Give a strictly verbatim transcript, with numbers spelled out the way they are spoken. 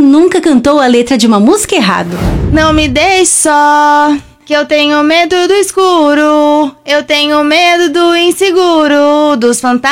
nunca cantou a letra de uma música errado? Não me deixe só, que eu tenho medo do escuro. Eu tenho medo do inseguro, dos fantasmas.